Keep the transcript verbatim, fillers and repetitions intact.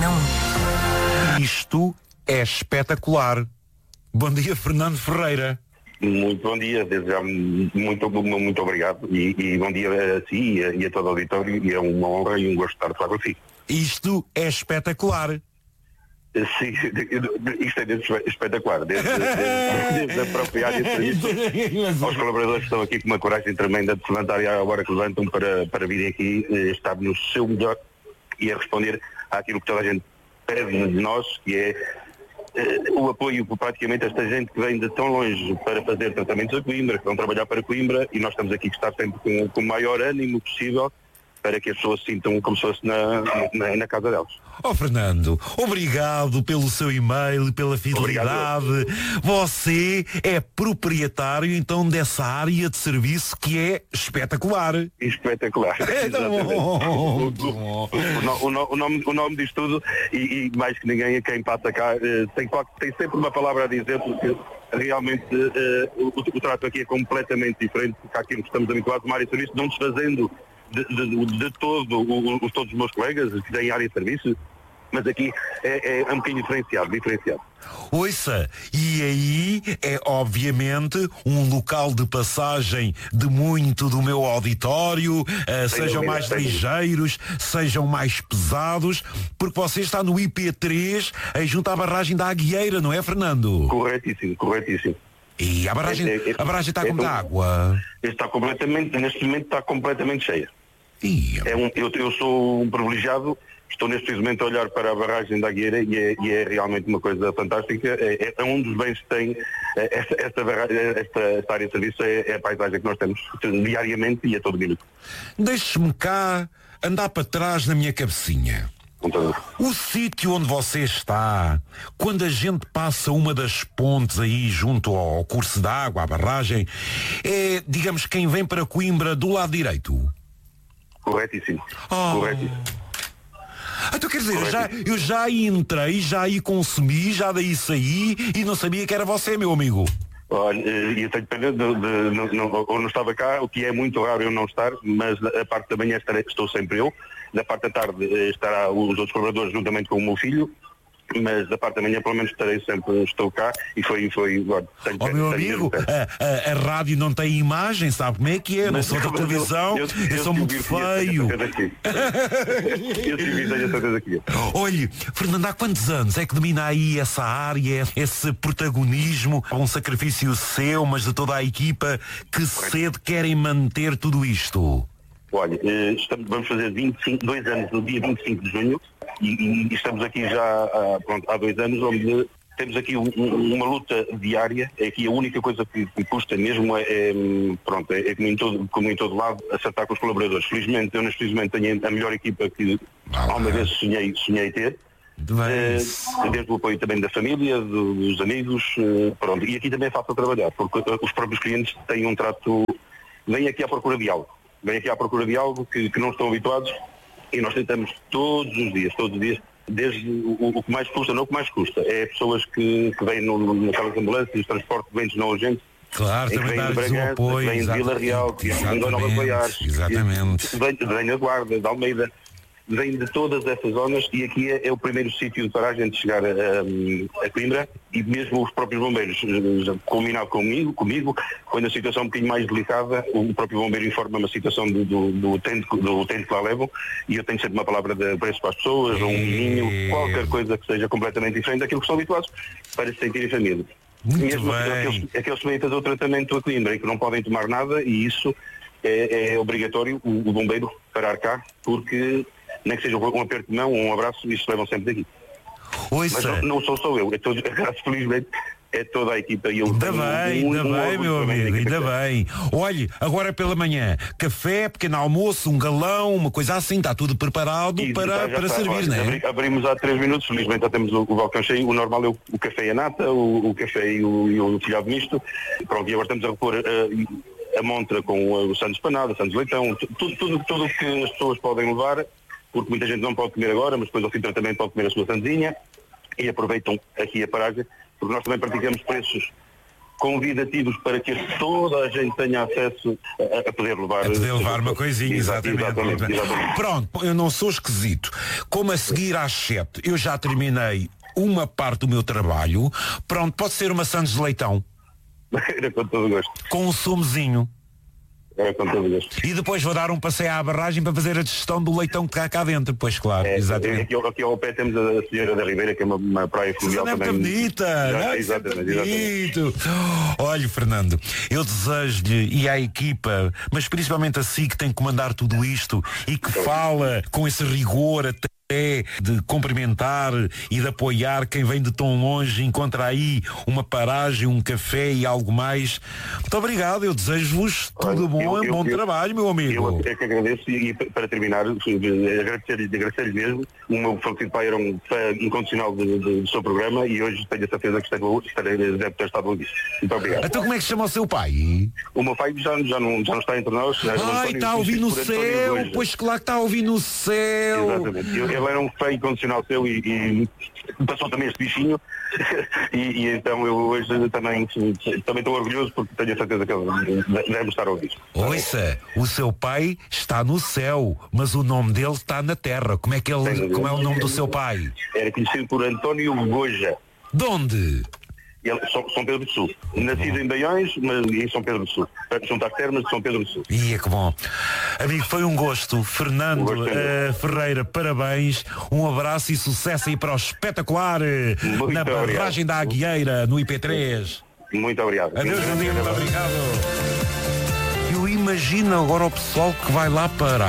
Antena um. Isto é espetacular. Bom dia, Fernando Ferreira. Muito bom dia, desde já muito, muito obrigado e, e bom dia a si e a, e a todo o auditório, e é uma honra e um gosto de estar a falar consigo. Isto é espetacular. Sim, isto é desde espetacular, desde, desde, desde a própria área de serviço aos colaboradores que estão aqui com uma coragem tremenda de se levantarem à hora que levantam para, para virem aqui eh, estar no seu melhor e a responder àquilo que toda a gente pede de nós, que é eh, o apoio por praticamente esta gente que vem de tão longe para fazer tratamentos a Coimbra, que vão trabalhar para Coimbra, e nós estamos aqui que estar sempre com, com o maior ânimo possível para que as pessoas se sintam como se fosse na, na, na casa delas. Oh, Fernando, obrigado pelo seu e-mail e pela fidelidade. Obrigado. Você é proprietário então dessa área de serviço que é espetacular. Espetacular. É tão bom. o, o, o, o, nome, o nome diz tudo e, e mais que ninguém, quem passa cá uh, tem, tem sempre uma palavra a dizer, porque realmente uh, o, o trato aqui é completamente diferente do aquilo que estamos habituados, uma área de serviço, não desfazendo De, de, de todo, o, o, todos os meus colegas que têm área de serviço, mas aqui é, é um bocadinho diferenciado, diferenciado. Ouça, e aí é obviamente um local de passagem de muito do meu auditório, uh, sejam dúvida, mais ligeiros, dúvida. Sejam mais pesados, porque você está no I P três, aí junto à barragem da Aguieira, não é, Fernando? Corretíssimo, corretíssimo. E a barragem, é, é, a barragem está é, com é, água? Está completamente, neste momento está completamente cheia. E... É um, eu, eu sou um privilegiado, estou neste momento a olhar para a barragem da Aguieira e é, e é realmente uma coisa fantástica. É, é um dos bens que tem esta, esta, esta, esta área de serviço, é, é a paisagem que nós temos diariamente e a todo minuto. Deixe-me cá andar para trás na minha cabecinha. O sítio onde você está, quando a gente passa uma das pontes aí junto ao curso de água, à barragem, é, digamos, quem vem para Coimbra do lado direito? Corretíssimo. Oh. Corretíssimo. Então quer dizer, eu já, eu já aí entrei, já aí consumi, já daí saí e não sabia que era você, meu amigo. Olha, eu tenho pena de, de, de não, ou não estava cá, o que é muito raro eu não estar, mas a parte da manhã estarei, estou sempre eu, da parte da tarde estará os outros colaboradores juntamente com o meu filho, mas da parte da manhã pelo menos estarei sempre, estou cá e foi, foi, olha, tenho oh, pena, meu tenho amigo, a, a, a rádio não tem imagem, sabe como é que é? Não sou da televisão, eu, eu, eu sou muito feio. Eu tive tenho a certeza que Olhe, Fernando, há quantos anos é que domina aí essa área, esse protagonismo, um sacrifício seu, mas de toda a equipa, que cedo querem manter tudo isto? Olha, estamos, vamos fazer vinte e cinco, dois anos no dia vinte e cinco de junho e, e estamos aqui já há, pronto, há dois anos, onde temos aqui um, um, uma luta diária. Aqui a única coisa que me custa mesmo é, é, pronto, é, é como, em todo, como em todo lado, acertar com os colaboradores. Felizmente, eu neste felizmente tenho a melhor equipa que alguma vez sonhei, sonhei ter. Uh, desde o apoio também da família, dos amigos, uh, pronto. E aqui também é fácil trabalhar, porque os próprios clientes têm um trato, vêm aqui à procura de algo. Vêm aqui à procura de algo que, que não estão habituados e nós tentamos todos os dias, todos os dias, desde o, o que mais custa, não o que mais custa, é pessoas que, que vêm no, no, naquelas ambulâncias, transporte de doentes não urgentes, claro, que vêm de Bragança, que vêm de Vila Real, que vêm de Nova Goiás, exatamente, vêm da Guarda, de Almeida, vêm de todas essas zonas e aqui é, é o primeiro sítio para a gente chegar a, a, a Coimbra e mesmo os próprios bombeiros, combinado comigo, comigo, quando a situação é um bocadinho mais delicada, o próprio bombeiro informa uma situação do, do, do, utente, do utente que lá levam e eu tenho sempre uma palavra de preço para as pessoas, ou um vinho, qualquer coisa que seja completamente diferente daquilo que estão habituados para se sentirem família. Muito mesmo bem. Aqueles, aqueles que vêm fazer o tratamento a Coimbra e que não podem tomar nada e isso é, é obrigatório o, o bombeiro parar cá, porque nem que seja um aperto de mão ou um abraço, isso levam sempre daqui. Ouça. Mas não, não sou só eu, é todo, felizmente é toda a equipa. E eu ainda bem, um, ainda um, bem, um meu amigo, ainda bem. Olhe, agora pela manhã, café, pequeno almoço, um galão, uma coisa assim, está tudo preparado e, para, já, já para está, servir, olha, não é? Abri, abrimos há três minutos, felizmente já temos o, o balcão cheio, o normal é o, o café e a nata, o, o café e o, e o folhado misto. Pronto, e agora estamos a repor a, a montra com o Santos Panada, Santos Leitão, tudo, tudo, tudo o que as pessoas podem levar, porque muita gente não pode comer agora, mas depois ao fim do tratamento pode comer a sua sanzinha e aproveitam aqui a paragem, porque nós também praticamos preços convidativos para que toda a gente tenha acesso a, a poder levar... A poder levar uma coisinha, exatamente. Exatamente, exatamente. Pronto, eu não sou esquisito. Como a seguir às sete eu já terminei uma parte do meu trabalho, pronto, pode ser uma Santos de leitão. Era com todo o gosto. Com um sumozinho. É, com todo o gosto. E depois vou dar um passeio à barragem para fazer a digestão do leitão que há cá dentro. Pois claro, É, exatamente. Aqui, aqui ao pé temos a Senhora da Ribeira, que é uma, uma praia fluvial é também. muito bonita, Já, não, é exatamente, exatamente. bonito. Olha, Fernando, eu desejo-lhe e à equipa, mas principalmente a si que tem que comandar tudo isto e que fala com esse rigor até de cumprimentar e de apoiar quem vem de tão longe, encontra aí uma paragem, um café e algo mais. Muito obrigado, eu desejo-vos tudo bom e bom eu, trabalho, meu amigo. Eu é que agradeço e, para terminar, agradecer-lhe agradecer mesmo. O meu falecido pai era um fã incondicional do, do, do seu programa e hoje tenho a certeza que estarei, deve ter estado ouvido. Muito obrigado. Então como é que se chama o seu pai? O meu pai já, já, não, já não está entre nós. Ai, está a ouvir no céu, pois claro que está a ouvir no céu. Exatamente. Eu, ele era um fã incondicional seu e, e passou também este bichinho e, e então eu hoje também, também estou orgulhoso porque tenho a certeza que ele deve estar a ouvir. Ouça, o seu pai está no céu, mas o nome dele está na terra. Como é que ele, como é o nome do seu pai? Era conhecido por António Goja. De onde? Ele, São, São Pedro do Sul. Nascido em Baiões, mas em São Pedro do Sul. Junto às termas de São Pedro do Sul. Ia, que bom. Amigo, foi um gosto. Fernando um gosto uh, Ferreira, parabéns. Um abraço e sucesso aí para o espetacular muito na barragem obrigado. da Aguieira, no I P três. Muito obrigado. Adeus, amigo. Muito obrigado. Eu imagino agora o pessoal que vai lá parar.